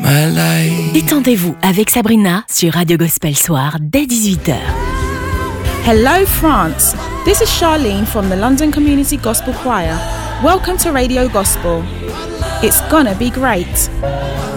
my life. Détendez-vous avec Sabrina sur Radio Gospel Soir dès 18h. Hello France, this is Charlene from the London Community Gospel Choir. Welcome to Radio Gospel. It's gonna be great.